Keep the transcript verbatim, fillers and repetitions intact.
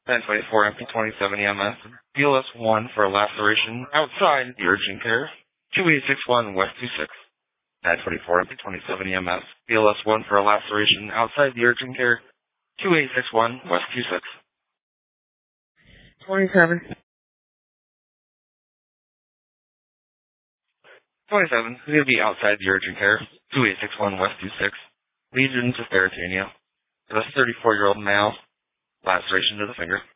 ten twenty-four M P twenty-seven E M S, B L S one for a laceration outside the urgent care, two eight six one West two six. ten twenty-four M P twenty-seven E M S, B L S one for a laceration outside the urgent care, two eight six one West two six. twenty-seven. twenty-seven, who's going to be outside the urgent care, two eight six one West two six. Lesions of Baratania. A thirty-four-year-old male, laceration to the finger.